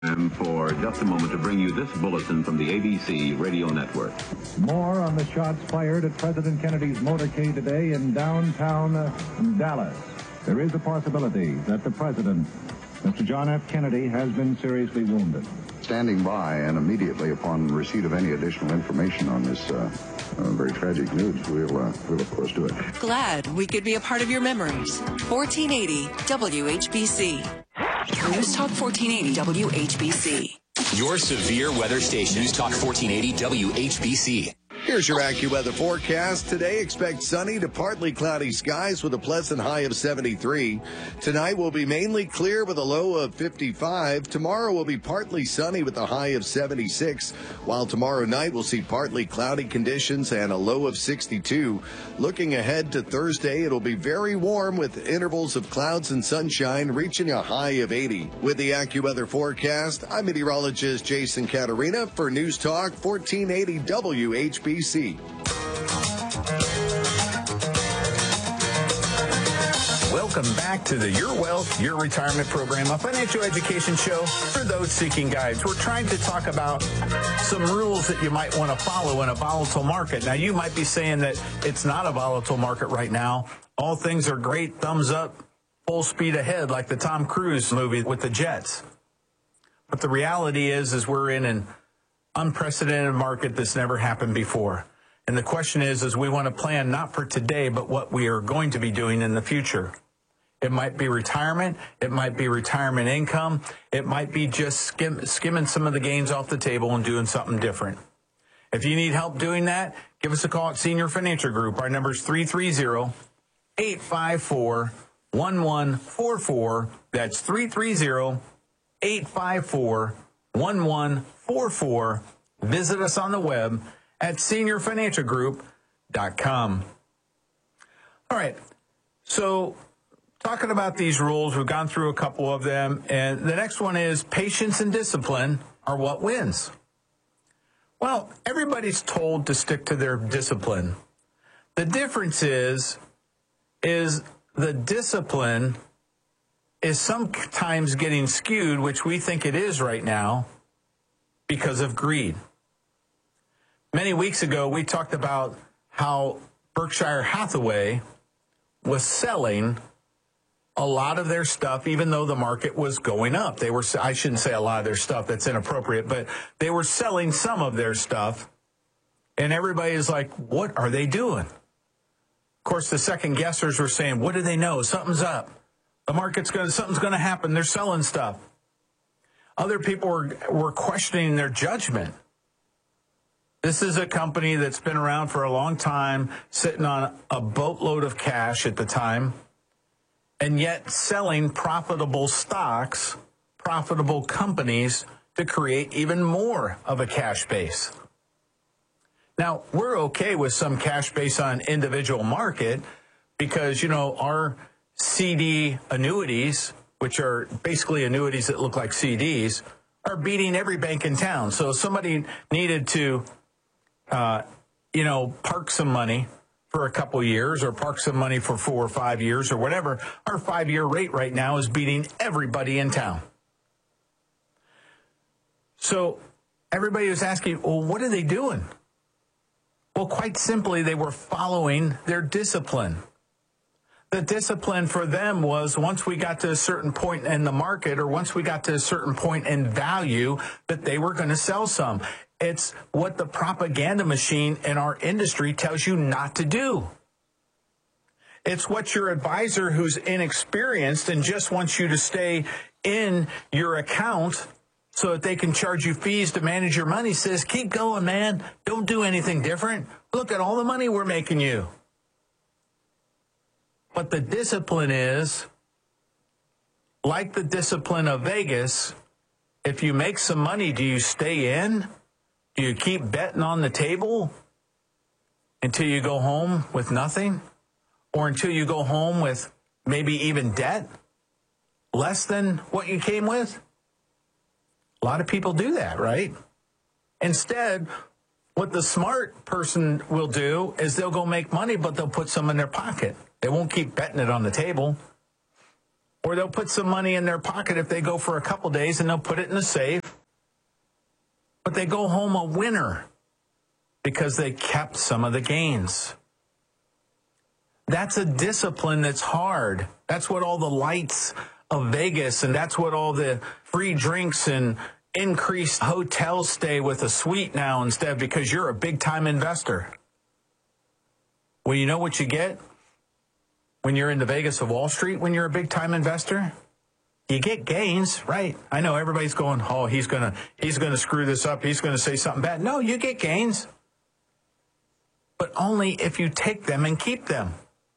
And for just a moment to bring you this bulletin from the ABC Radio Network. More on the shots fired at President Kennedy's motorcade today in downtown Dallas. There is a possibility that the president, Mr. John F. Kennedy, has been seriously wounded. Standing by, and immediately upon receipt of any additional information on this very tragic news, we'll of course do it. Glad we could be a part of your memories. 1480 WHBC. News Talk 1480 WHBC. Your severe weather station. News Talk 1480 WHBC. Here's your AccuWeather forecast. Today, expect sunny to partly cloudy skies with a pleasant high of 73. Tonight will be mainly clear with a low of 55. Tomorrow will be partly sunny with a high of 76, while tomorrow night we'll see partly cloudy conditions and a low of 62. Looking ahead to Thursday, it'll be very warm with intervals of clouds and sunshine reaching a high of 80. With the AccuWeather forecast, I'm meteorologist Jason Caterina for News Talk 1480 WHBC. Welcome back to the Your Wealth, Your Retirement program, a financial education show for those seeking guides. We're trying to talk about some rules that you might want to follow in a volatile market. Now, you might be saying that it's not a volatile market right now. All things are great, thumbs up, full speed ahead, like the Tom Cruise movie with the jets. But the reality is we're in an unprecedented market that's never happened before. And the question is we want to plan not for today, but what we are going to be doing in the future. It might be retirement. It might be retirement income. It might be just skimming some of the gains off the table and doing something different. If you need help doing that, give us a call at Senior Financial Group. Our number is 330-854-1144. That's 330-854-1144. Visit us on the web at seniorfinancialgroup.com. All right, so talking about these rules, we've gone through a couple of them, and the next one is patience and discipline are what wins. Well, everybody's told to stick to their discipline. The difference is the discipline is sometimes getting skewed, which we think it is right now, because of greed. Many weeks ago, we talked about how Berkshire Hathaway was selling a lot of their stuff, even though the market was going up. I shouldn't say a lot of their stuff, that's inappropriate, but they were selling some of their stuff, and everybody is like, what are they doing? Of course, the second guessers were saying, what do they know? Something's up. Something's going to happen. They're selling stuff. Other people were questioning their judgment. This is a company that's been around for a long time, sitting on a boatload of cash at the time, and yet selling profitable stocks, profitable companies to create even more of a cash base. Now, we're okay with some cash base on individual market because, our CD annuities, which are basically annuities that look like CDs, are beating every bank in town. So if somebody needed to park some money for a couple years or park some money for 4 or 5 years or whatever, our 5-year rate right now is beating everybody in town. So everybody was asking, well, what are they doing? Well, quite simply, they were following their discipline. The discipline for them was once we got to a certain point in the market or once we got to a certain point in value that they were going to sell some. It's what the propaganda machine in our industry tells you not to do. It's what your advisor who's inexperienced and just wants you to stay in your account so that they can charge you fees to manage your money says, keep going, man. Don't do anything different. Look at all the money we're making you. But the discipline is, like the discipline of Vegas, if you make some money, do you stay in? Do you keep betting on the table until you go home with nothing? Or until you go home with maybe even debt? Less than what you came with? A lot of people do that, right? Instead, what the smart person will do is they'll go make money, but they'll put some in their pocket. They won't keep betting it on the table. Or they'll put some money in their pocket if they go for a couple days and they'll put it in the safe. But they go home a winner because they kept some of the gains. That's a discipline that's hard. That's what all the lights of Vegas and that's what all the free drinks and increased hotel stay with a suite now instead because you're a big-time investor. Well, you know what you get when you're in the Vegas of Wall Street when you're a big-time investor? You get gains, right? I know everybody's going, oh, he's gonna screw this up. He's going to say something bad. No, you get gains. But only if you take them and keep them.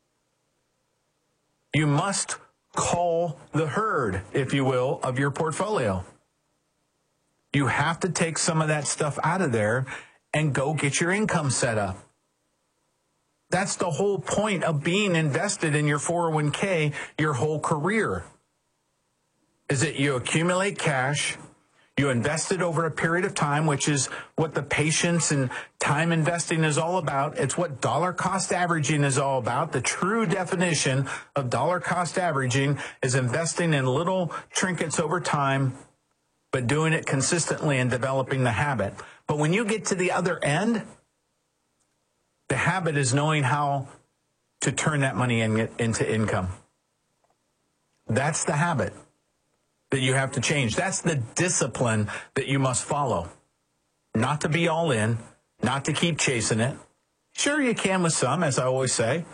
You must call the herd, if you will, of your portfolio. You have to take some of that stuff out of there and go get your income set up. That's the whole point of being invested in your 401k your whole career, is that you accumulate cash, you invest it over a period of time, which is what the patience and time investing is all about. It's what dollar cost averaging is all about. The true definition of dollar cost averaging is investing in little trinkets over time, but doing it consistently and developing the habit. But when you get to the other end, the habit is knowing how to turn that money into income. That's the habit that you have to change. That's the discipline that you must follow. Not to be all in, not to keep chasing it. Sure, you can with some, as I always say.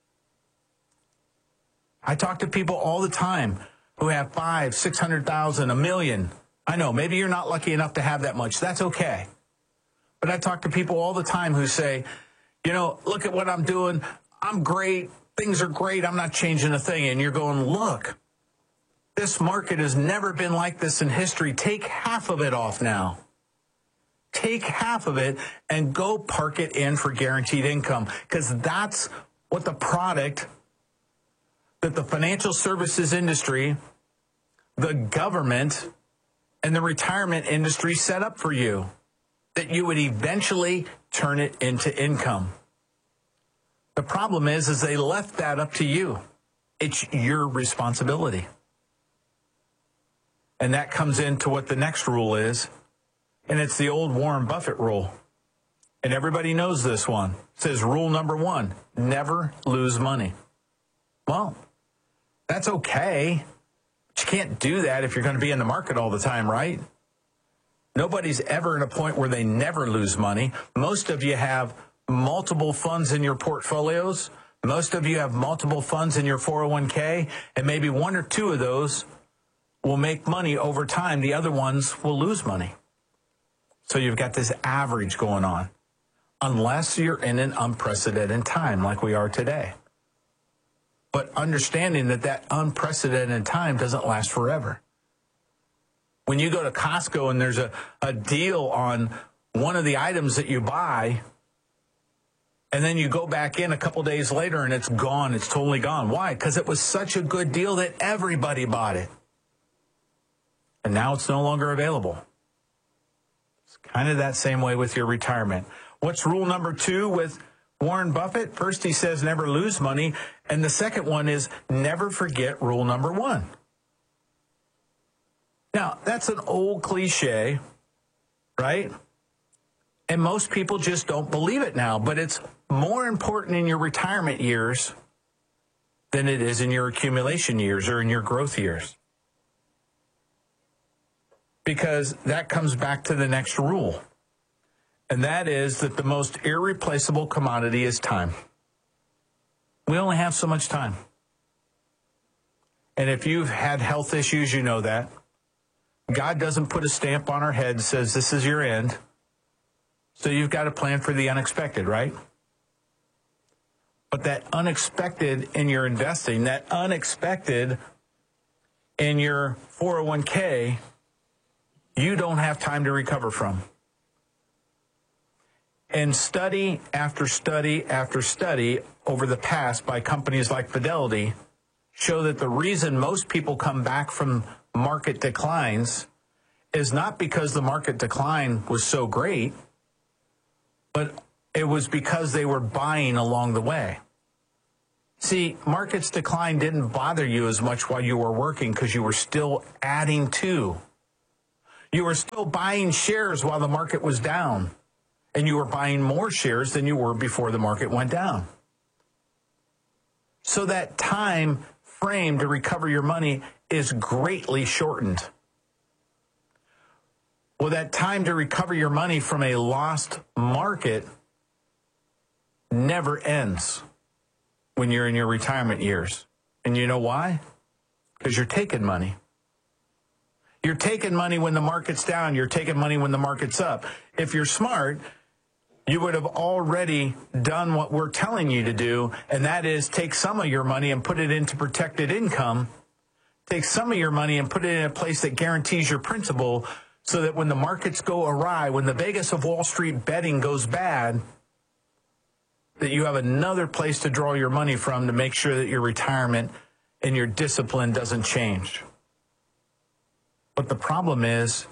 I talk to people all the time who have 500,000, 600,000, $1 million. I know, maybe you're not lucky enough to have that much. That's okay. But I talk to people all the time who say, you know, look at what I'm doing. I'm great. Things are great. I'm not changing a thing. And you're going, look, this market has never been like this in history. Take half of it off now. Take half of it and go park it in for guaranteed income, because that's what the product that the financial services industry, the government, and the retirement industry set up for you, that you would eventually turn it into income. The problem is they left that up to you. It's your responsibility. And that comes into what the next rule is, and it's the old Warren Buffett rule. And everybody knows this one. It says rule number 1, never lose money. Well, that's okay. But you can't do that if you're going to be in the market all the time, right? Nobody's ever at a point where they never lose money. Most of you have multiple funds in your portfolios. Most of you have multiple funds in your 401k, and maybe one or two of those will make money over time. The other ones will lose money. So you've got this average going on, unless you're in an unprecedented time like we are today. But understanding that unprecedented time doesn't last forever. When you go to Costco and there's a deal on one of the items that you buy, and then you go back in a couple days later and it's gone, it's totally gone. Why? Because it was such a good deal that everybody bought it. And now it's no longer available. It's kind of that same way with your retirement. What's rule number 2 with Warren Buffett? First, he says never lose money. And the second one is never forget rule number 1. Now, that's an old cliche, right? And most people just don't believe it now. But it's more important in your retirement years than it is in your accumulation years or in your growth years. Because that comes back to the next rule. And that is that the most irreplaceable commodity is time. We only have so much time. And if you've had health issues, you know that. God doesn't put a stamp on our head and says, this is your end. So you've got to plan for the unexpected, right? But that unexpected in your investing, that unexpected in your 401k, you don't have time to recover from. And study after study after study over the past by companies like Fidelity show that the reason most people come back from market declines is not because the market decline was so great, but it was because they were buying along the way. See, markets decline didn't bother you as much while you were working because you were still adding to. You were still buying shares while the market was down, and you were buying more shares than you were before the market went down. So that time frame to recover your money is greatly shortened. Well, that time to recover your money from a lost market never ends when you're in your retirement years. And you know why? Because you're taking money. You're taking money when the market's down. You're taking money when the market's up. If you're smart, you would have already done what we're telling you to do, and that is take some of your money and put it into protected income. Take some of your money and put it in a place that guarantees your principal so that when the markets go awry, when the Vegas of Wall Street betting goes bad, that you have another place to draw your money from to make sure that your retirement and your discipline doesn't change. But the problem is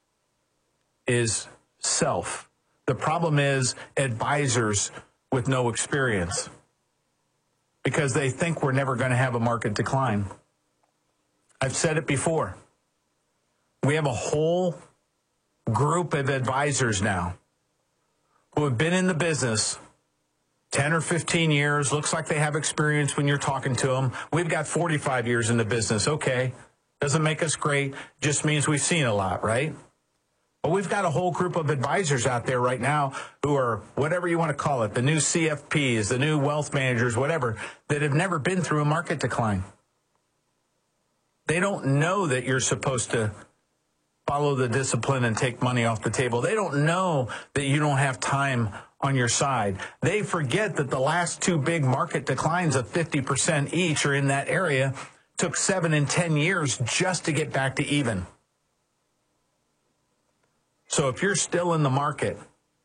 self. The problem is advisors with no experience because they think we're never going to have a market decline. I've said it before. We have a whole group of advisors now who have been in the business 10 or 15 years. Looks like they have experience when you're talking to them. We've got 45 years in the business. Okay. Doesn't make us great. Just means we've seen a lot, right? But we've got a whole group of advisors out there right now who are, whatever you want to call it, the new CFPs, the new wealth managers, whatever, that have never been through a market decline. They don't know that you're supposed to follow the discipline and take money off the table. They don't know that you don't have time on your side. They forget that the last two big market declines of 50% each or in that area took 7 and 10 years just to get back to even. So if you're still in the market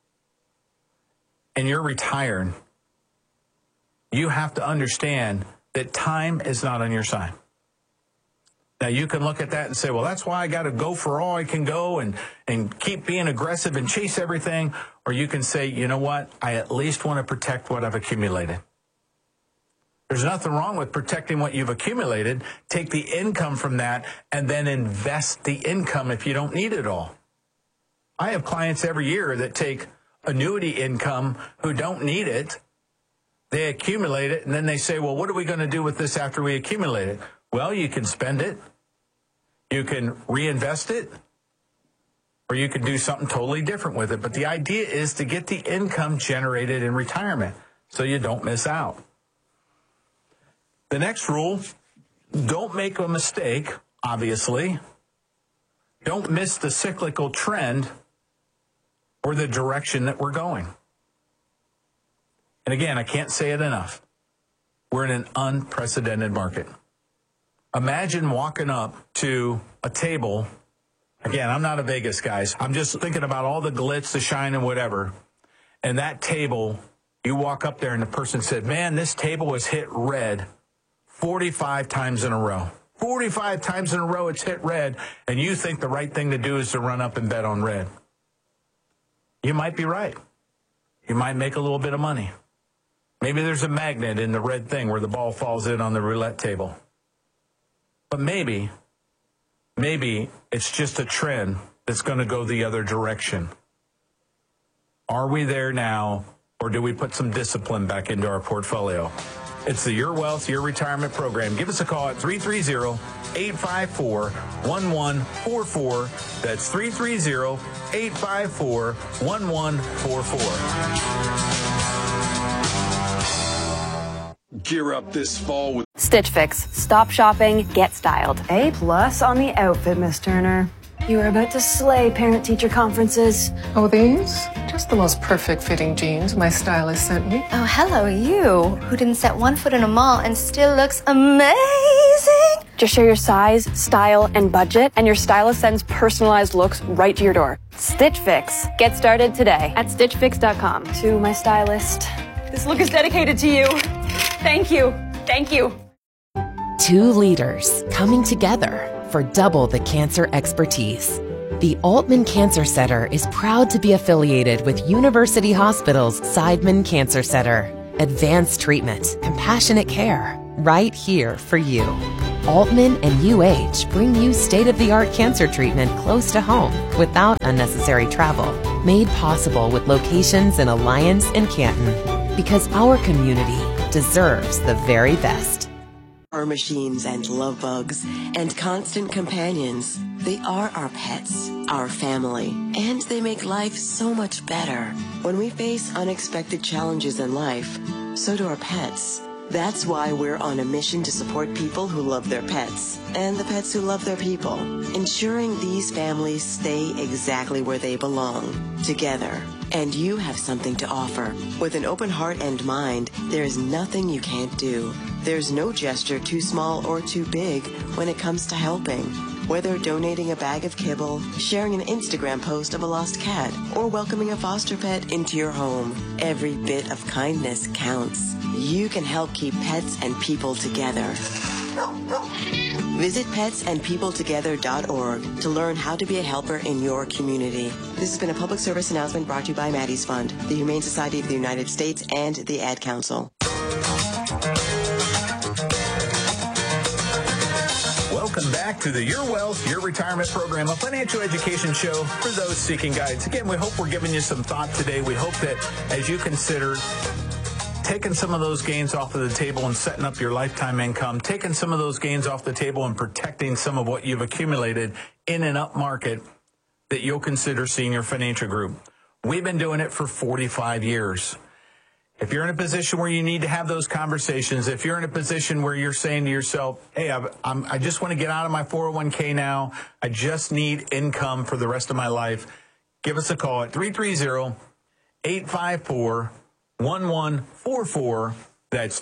and you're retired, you have to understand that time is not on your side. Now, you can look at that and say, well, that's why I got to go for all I can go and keep being aggressive and chase everything. Or you can say, you know what? I at least want to protect what I've accumulated. There's nothing wrong with protecting what you've accumulated. Take the income from that and then invest the income if you don't need it all. I have clients every year that take annuity income who don't need it. They accumulate it, and then they say, well, what are we going to do with this after we accumulate it? Well, you can spend it, you can reinvest it, or you can do something totally different with it. But the idea is to get the income generated in retirement so you don't miss out. The next rule, don't make a mistake, obviously. Don't miss the cyclical trend or the direction that we're going. And again, I can't say it enough. We're in an unprecedented market. Imagine walking up to a table. Again, I'm not a Vegas guy. I'm just thinking about all the glitz, the shine, and whatever. And that table, you walk up there and the person said, man, this table was hit red 45 times in a row. 45 times in a row it's hit red, and you think the right thing to do is to run up and bet on red. You might be right. You might make a little bit of money. Maybe there's a magnet in the red thing where the ball falls in on the roulette table. But maybe it's just a trend that's going to go the other direction. Are we there now, or do we put some discipline back into our portfolio? It's the Your Wealth, Your Retirement program. Give us a call at 330-854-1144. That's 330-854-1144. Gear up this fall with Stitch Fix. Stop shopping, get styled. A+ on the outfit, Miss Turner. You are about to slay parent-teacher conferences. Oh, these? Just the most perfect fitting jeans my stylist sent me. Oh, hello, you, who didn't set one foot in a mall and still looks amazing. Just share your size, style, and budget, and your stylist sends personalized looks right to your door. Stitch Fix. Get started today at StitchFix.com. To my stylist, this look is dedicated to you. Thank you. Thank you. Two leaders coming together for double the cancer expertise. The Altman Cancer Center is proud to be affiliated with University Hospital's Seidman Cancer Center. Advanced treatment, compassionate care, right here for you. Altman and UH bring you state-of-the-art cancer treatment close to home without unnecessary travel. Made possible with locations in Alliance and Canton. Because our community deserves the very best. Our machines and love bugs and constant companions. They are our pets, our family, and they make life so much better. When we face unexpected challenges in life, so do our pets. That's why we're on a mission to support people who love their pets and the pets who love their people, ensuring these families stay exactly where they belong, together. And you have something to offer. With an open heart and mind, there is nothing you can't do. There's no gesture too small or too big when it comes to helping. Whether donating a bag of kibble, sharing an Instagram post of a lost cat, or welcoming a foster pet into your home, every bit of kindness counts. You can help keep pets and people together. Visit petsandpeopletogether.org to learn how to be a helper in your community. This has been a public service announcement brought to you by Maddie's Fund, the Humane Society of the United States, and the Ad Council. Welcome back to the Your Wealth, Your Retirement Program, a financial education show for those seeking guidance. Again, we hope we're giving you some thought today. We hope that as you consider taking some of those gains off of the table and setting up your lifetime income, taking some of those gains off the table and protecting some of what you've accumulated in an up market, that you'll consider Senior Financial Group. We've been doing it for 45 years. If you're in a position where you need to have those conversations, if you're in a position where you're saying to yourself, hey, I just want to get out of my 401k now, I just need income for the rest of my life, give us a call at 330-854-1144. That's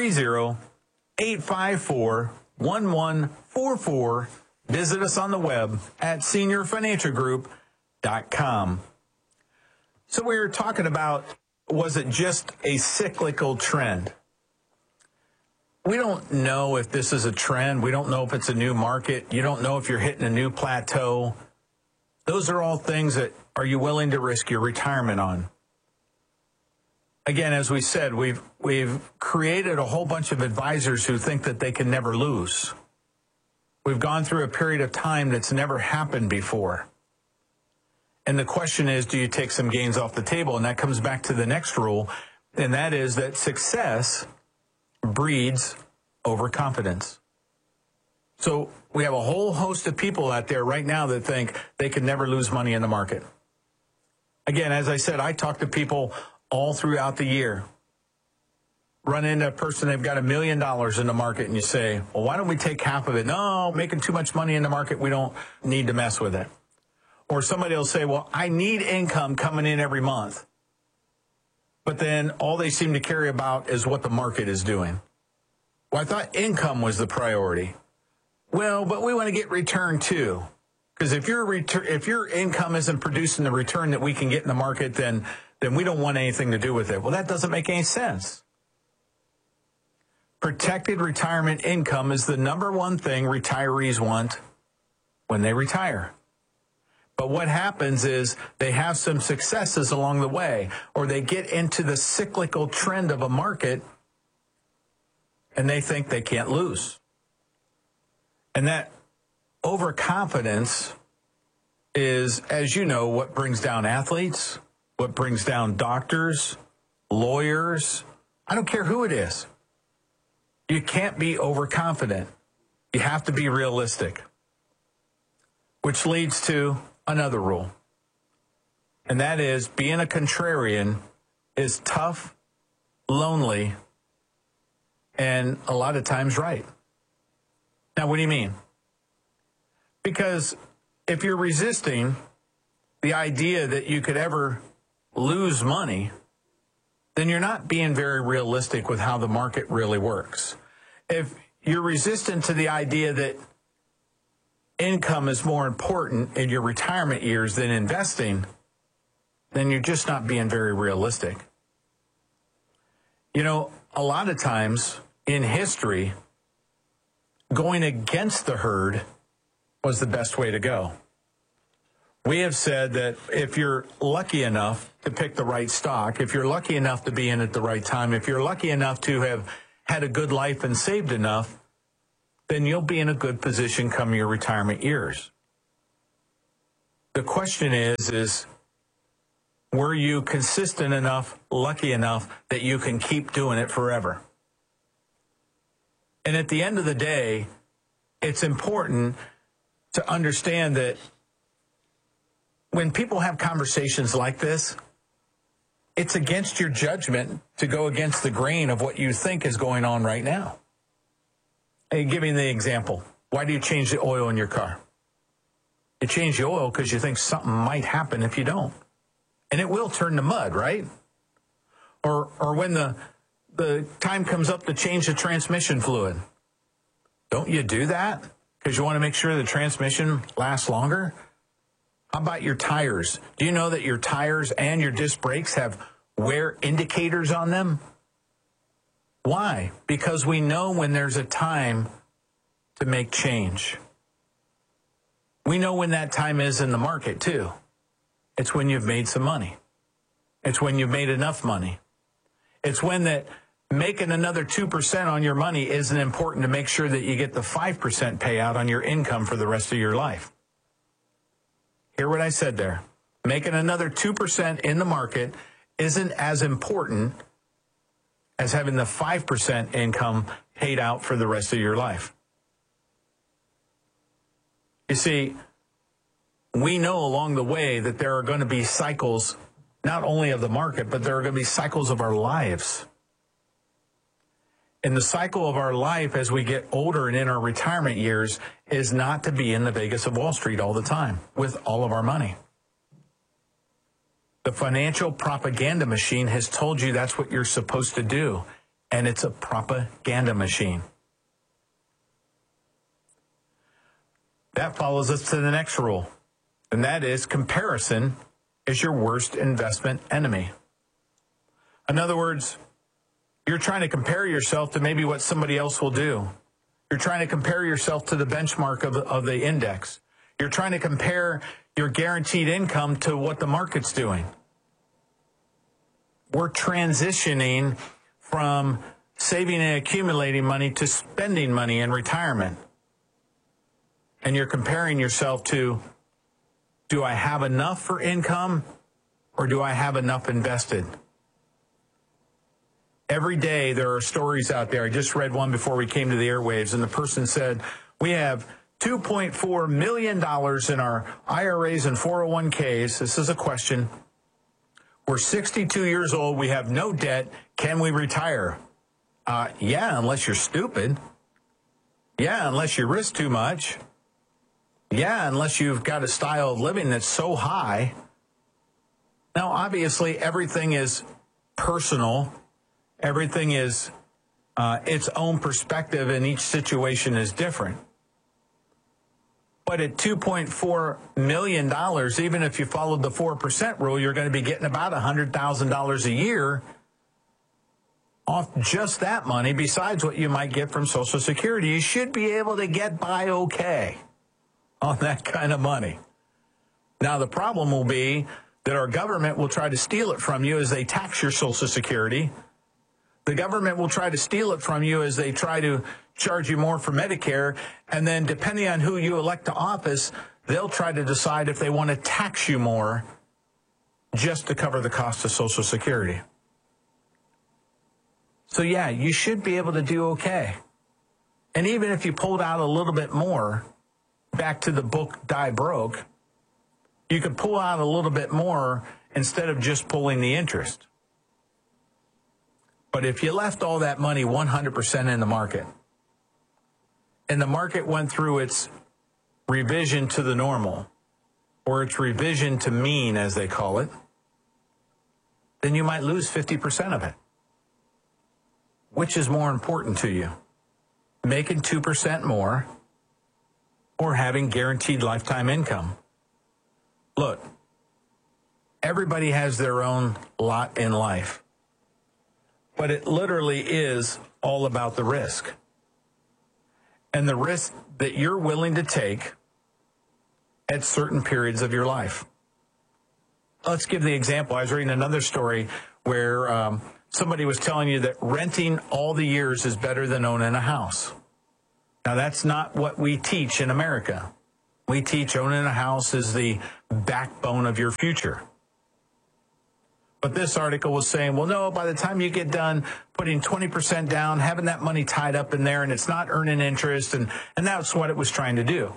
330-854-1144. Visit us on the web at seniorfinancialgroup.com. So we were talking about, was it just a cyclical trend? We don't know if this is a trend. We don't know if it's a new market. You don't know if you're hitting a new plateau. Those are all things that are you willing to risk your retirement on? Again, as we said, we've created a whole bunch of advisors who think that they can never lose. We've gone through a period of time that's never happened before. And the question is, do you take some gains off the table? And that comes back to the next rule, and that is that success breeds overconfidence. So we have a whole host of people out there right now that think they can never lose money in the market. Again, as I said, I talk to people all throughout the year. Run into a person, they've got $1 million in the market, and you say, well, why don't we take half of it? No, making too much money in the market, we don't need to mess with it. Or somebody will say, well, I need income coming in every month. But then all they seem to care about is what the market is doing. Well, I thought income was the priority. Well, but we want to get return too. Because if your income isn't producing the return that we can get in the market, then we don't want anything to do with it. Well, that doesn't make any sense. Protected retirement income is the number one thing retirees want when they retire. But what happens is they have some successes along the way, or they get into the cyclical trend of a market and they think they can't lose. And that overconfidence is, as you know, what brings down athletes, what brings down doctors, lawyers. I don't care who it is. You can't be overconfident. You have to be realistic. Which leads to another rule. And that is, being a contrarian is tough, lonely, and a lot of times right. Now, what do you mean? Because if you're resisting the idea that you could ever lose money, then you're not being very realistic with how the market really works. If you're resistant to the idea that income is more important in your retirement years than investing, then you're just not being very realistic. You know, a lot of times in history, going against the herd was the best way to go. We have said that if you're lucky enough to pick the right stock, if you're lucky enough to be in at the right time, if you're lucky enough to have had a good life and saved enough, then you'll be in a good position come your retirement years. The question is, were you consistent enough, lucky enough, that you can keep doing it forever? And at the end of the day, it's important to understand that when people have conversations like this, it's against your judgment to go against the grain of what you think is going on right now. Hey, give me the example. Why do you change the oil in your car? You change the oil because you think something might happen if you don't. And it will turn to mud, right? Or when the time comes up to change the transmission fluid. Don't you do that because you want to make sure the transmission lasts longer? How about your tires? Do you know that your tires and your disc brakes have wear indicators on them? Why? Because we know when there's a time to make change. We know when that time is in the market, too. It's when you've made some money. It's when you've made enough money. It's when that making another 2% on your money isn't important to make sure that you get the 5% payout on your income for the rest of your life. Hear what I said there. Making another 2% in the market isn't as important as having the 5% income paid out for the rest of your life. You see, we know along the way that there are going to be cycles, not only of the market, but there are going to be cycles of our lives. And the cycle of our life as we get older and in our retirement years is not to be in the Vegas of Wall Street all the time with all of our money. The financial propaganda machine has told you that's what you're supposed to do, and it's a propaganda machine. That follows us to the next rule, and that is comparison is your worst investment enemy. In other words, you're trying to compare yourself to maybe what somebody else will do. You're trying to compare yourself to the benchmark of the index. You're trying to compare your guaranteed income to what the market's doing. We're transitioning from saving and accumulating money to spending money in retirement. And you're comparing yourself to, do I have enough for income or do I have enough invested? Every day there are stories out there. I just read one before we came to the airwaves, and the person said, we have $2.4 million in our IRAs and 401ks. This is a question. We're 62 years old. We have no debt. Can we retire? Yeah, unless you're stupid. Yeah, unless you risk too much. Yeah, unless you've got a style of living that's so high. Now, obviously, everything is personal. Everything is its own perspective, and each situation is different. But at $2.4 million, even if you followed the 4% rule, you're going to be getting about $100,000 a year off just that money, besides what you might get from Social Security. You should be able to get by okay on that kind of money. Now, the problem will be that our government will try to steal it from you as they tax your Social Security. The government will try to steal it from you as they try to charge you more for Medicare. And then depending on who you elect to office, they'll try to decide if they want to tax you more just to cover the cost of Social Security. So, yeah, you should be able to do okay. And even if you pulled out a little bit more, back to the book Die Broke, you could pull out a little bit more instead of just pulling the interest. But if you left all that money 100% in the market, and the market went through its revision to the normal, or its revision to mean, as they call it, then you might lose 50% of it. Which is more important to you? Making 2% more or having guaranteed lifetime income? Look, everybody has their own lot in life. But it literally is all about the risk. And the risk that you're willing to take at certain periods of your life. Let's give the example. I was reading another story where somebody was telling you that renting all the years is better than owning a house. Now, that's not what we teach in America. We teach owning a house is the backbone of your future. But this article was saying, well, no, by the time you get done putting 20% down, having that money tied up in there, and it's not earning interest, and that's what it was trying to do.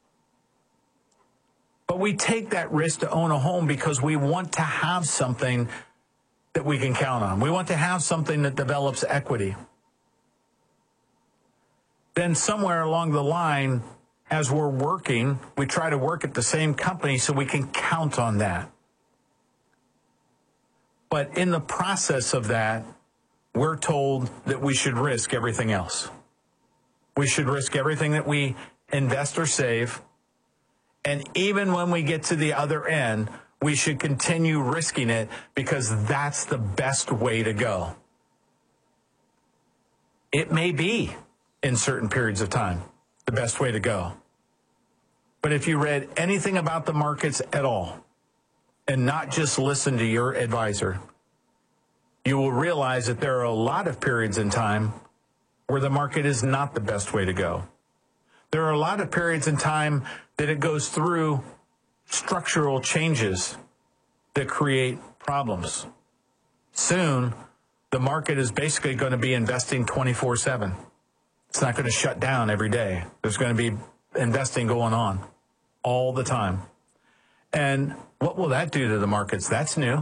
But we take that risk to own a home because we want to have something that we can count on. We want to have something that develops equity. Then somewhere along the line, as we're working, we try to work at the same company so we can count on that. But in the process of that, we're told that we should risk everything else. We should risk everything that we invest or save. And even when we get to the other end, we should continue risking it because that's the best way to go. It may be, in certain periods of time, the best way to go. But if you read anything about the markets at all, and not just listen to your advisor, you will realize that there are a lot of periods in time where the market is not the best way to go. There are a lot of periods in time that it goes through structural changes that create problems. Soon, the market is basically going to be investing 24/7. It's not going to shut down every day. There's going to be investing going on all the time. And what will that do to the markets? That's new.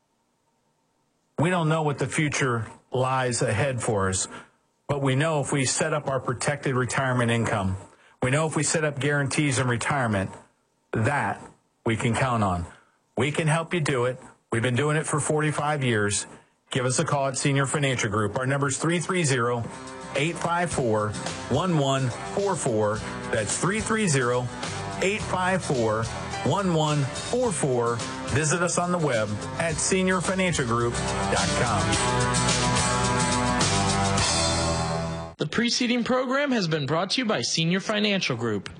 We don't know what the future lies ahead for us, but we know if we set up our protected retirement income, we know if we set up guarantees in retirement, that we can count on. We can help you do it. We've been doing it for 45 years. Give us a call at Senior Financial Group. Our number is 330-854-1144. That's 330-854-1144. Visit us on the web at seniorfinancialgroup.com. The preceding program has been brought to you by Senior Financial Group.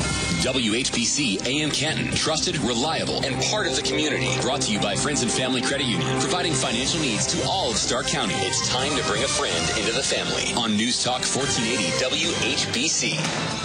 WHBC AM Canton, trusted, reliable, and part of the community. Brought to you by Friends and Family Credit Union, providing financial needs to all of Stark County. It's time to bring a friend into the family on News Talk 1480 WHBC.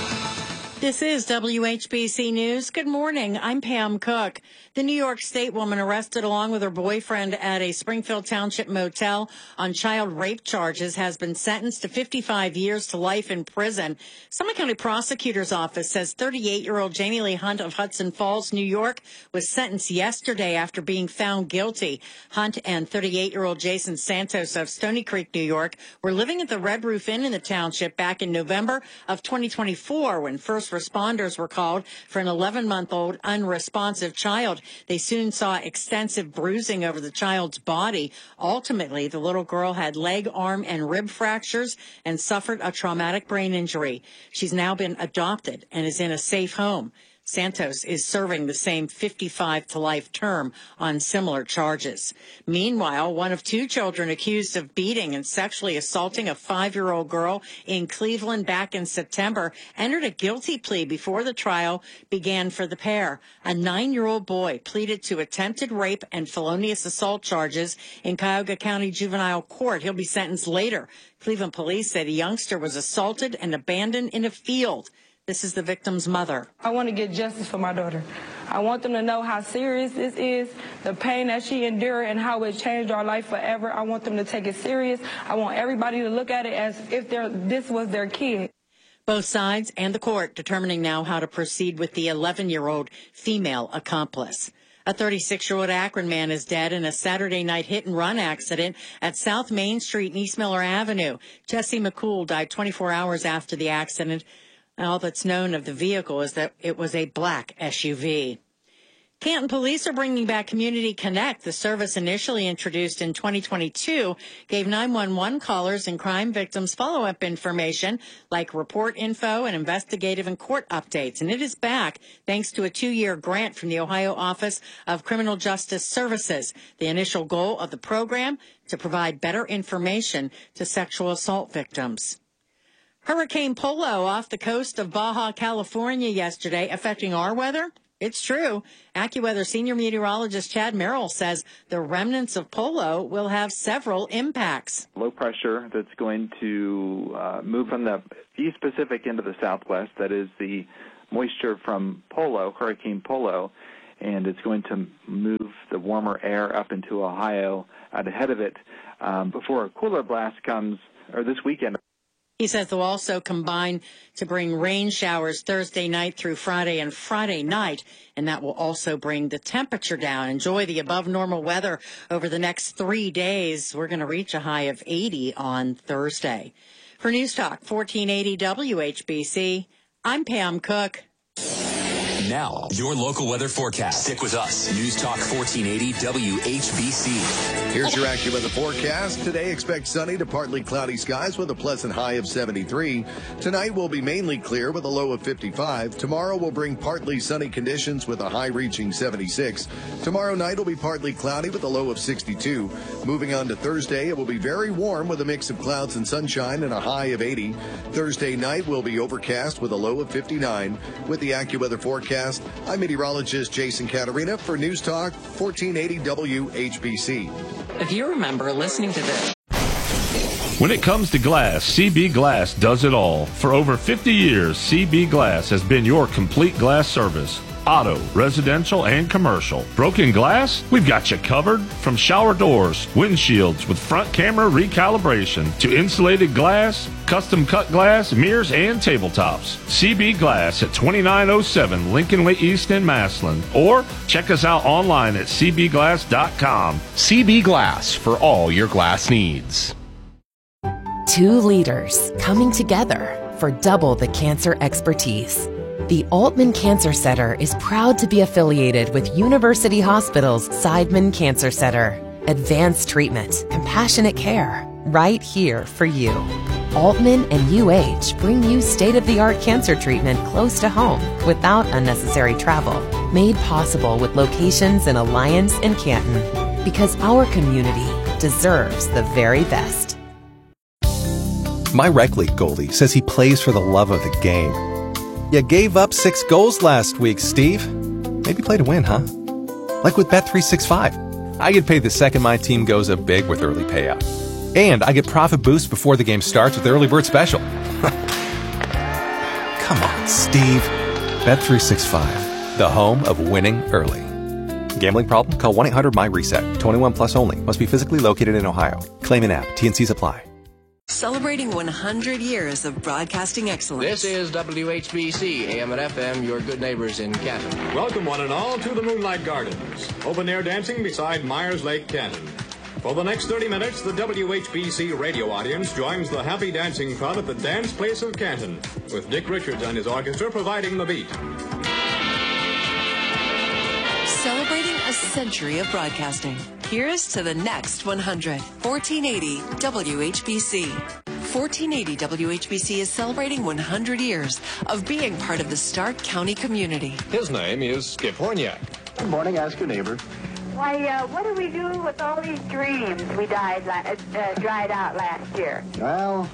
This is WHBC News. Good morning. I'm Pam Cook. The New York State woman arrested along with her boyfriend at a Springfield Township motel on child rape charges has been sentenced to 55 years to life in prison. Summit County Prosecutor's Office says 38-year-old Jamie Lee Hunt of Hudson Falls, New York, was sentenced yesterday after being found guilty. Hunt and 38-year-old Jason Santos of Stony Creek, New York, were living at the Red Roof Inn in the township back in November of 2024 when first responders were called for an 11-month-old unresponsive child. They soon saw extensive bruising over the child's body. Ultimately, the little girl had leg, arm, and rib fractures and suffered a traumatic brain injury. She's now been adopted and is in a safe home. Santos is serving the same 55 to life term on similar charges. Meanwhile, one of two children accused of beating and sexually assaulting a 5-year-old girl in Cleveland back in September entered a guilty plea before the trial began for the pair. A 9-year-old boy pleaded to attempted rape and felonious assault charges in Cuyahoga County Juvenile Court. He'll be sentenced later. Cleveland police said a youngster was assaulted and abandoned in a field. This is the victim's mother. I want to get justice for my daughter. I want them to know how serious this is, the pain that she endured, and how it changed our life forever. I want them to take it serious. I want everybody to look at it as if this was their kid. Both sides and the court determining now how to proceed with the 11-year-old female accomplice. A 36-year-old Akron man is dead in a Saturday night hit-and-run accident at South Main Street and East Miller Avenue. Jesse McCool died 24 hours after the accident. All that's known of the vehicle is that it was a black SUV. Canton police are bringing back Community Connect. The service, initially introduced in 2022, gave 911 callers and crime victims follow-up information like report info and investigative and court updates. And it is back thanks to a 2-year grant from the Ohio Office of Criminal Justice Services. The initial goal of the program, to provide better information to sexual assault victims. Hurricane Polo off the coast of Baja California yesterday, affecting our weather It's true. AccuWeather senior meteorologist Chad Merrill says the remnants of Polo will have several impacts. Low pressure that's going to move from the East Pacific into the southwest. That is the moisture from Polo, Hurricane Polo, and it's going to move the warmer air up into Ohio out ahead of it before a cooler blast comes, or this weekend. He says they'll also combine to bring rain showers Thursday night through Friday and Friday night, and that will also bring the temperature down. Enjoy the above normal weather over the next 3 days. We're going to reach a high of 80 on Thursday. For News Talk 1480 WHBC, I'm Pam Cook. Now, your local weather forecast. Stick with us. News Talk 1480 WHBC. Here's your AccuWeather forecast. Today, expect sunny to partly cloudy skies with a pleasant high of 73. Tonight will be mainly clear with a low of 55. Tomorrow will bring partly sunny conditions with a high reaching 76. Tomorrow night will be partly cloudy with a low of 62. Moving on to Thursday, it will be very warm with a mix of clouds and sunshine and a high of 80. Thursday night will be overcast with a low of 59. With the AccuWeather forecast, I'm meteorologist Jason Caterina for News Talk 1480 WHBC. If you remember listening to this. When it comes to glass, CB Glass does it all. For over 50 years, CB Glass has been your complete glass service. Auto, residential, and commercial. Broken glass? We've got you covered. From shower doors, windshields with front camera recalibration, to insulated glass, custom cut glass, mirrors, and tabletops. CB Glass at 2907 Lincoln Way East in Massillon. Or check us out online at cbglass.com. CB Glass for all your glass needs. 2 leaders coming together for double the cancer expertise. The Altman Cancer Center is proud to be affiliated with University Hospital's Seidman Cancer Center. Advanced treatment, compassionate care, right here for you. Altman and UH bring you state-of-the-art cancer treatment close to home without unnecessary travel. Made possible with locations in Alliance and Canton. Because our community deserves the very best. My rec league goalie says he plays for the love of the game. You gave up 6 goals last week, Steve. Maybe play to win, huh? Like with Bet365. I get paid the second my team goes up big with early payout. And I get profit boost before the game starts with the early bird special. Come on, Steve. Bet365, the home of winning early. Gambling problem? Call 1-800-MY-RESET. 21 plus only. Must be physically located in Ohio. Claim in app. T&Cs apply. Celebrating 100 years of broadcasting excellence. This is WHBC, AM and FM, your good neighbors in Canton. Welcome one and all to the Moonlight Gardens. Open air dancing beside Myers Lake, Canton. For the next 30 minutes, the WHBC radio audience joins the Happy Dancing Club at the Dance Place of Canton, with Dick Richards and his orchestra providing the beat. Celebrating a century of broadcasting. Here's to the next 100. 1480 WHBC. 1480 WHBC is celebrating 100 years of being part of the Stark County community. His name is Skip Horniak. Good morning. Ask your neighbor. Why, what do we do with all these dreams we dried out last year? Well,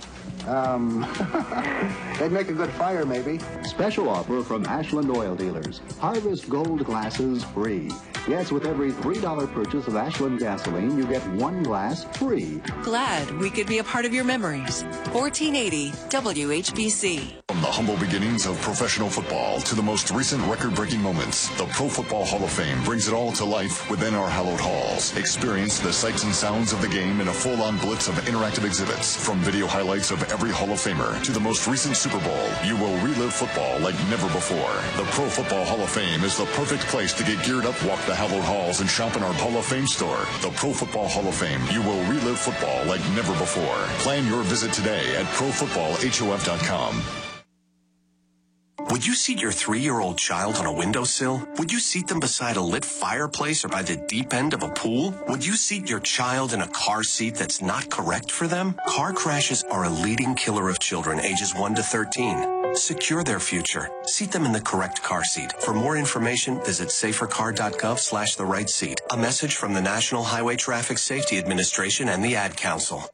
they'd make a good fire, maybe. Special offer from Ashland Oil Dealers. Harvest Gold glasses free. Yes, with every $3 purchase of Ashland gasoline, you get 1 glass free. Glad we could be a part of your memories. 1480 WHBC. From the humble beginnings of professional football to the most recent record-breaking moments, the Pro Football Hall of Fame brings it all to life within our hallowed halls. Experience the sights and sounds of the game in a full-on blitz of interactive exhibits. From video highlights of every Hall of Famer to the most recent Super Bowl, you will relive football like never before. The Pro Football Hall of Fame is the perfect place to get geared up, walk the hallowed halls, and shop in our Hall of Fame store. The Pro Football Hall of Fame. You will relive football like never before. Plan your visit today at ProFootballHOF.com. Would you seat your 3-year-old child on a windowsill? Would you seat them beside a lit fireplace or by the deep end of a pool? Would you seat your child in a car seat that's not correct for them? Car crashes are a leading killer of children ages 1 to 13. Secure their future. Seat them in the correct car seat. For more information, visit safercar.gov/the right seat. A message from the National Highway Traffic Safety Administration and the Ad Council.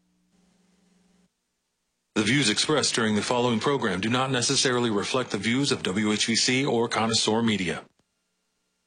The views expressed during the following program do not necessarily reflect the views of WHBC or Connoisseur Media.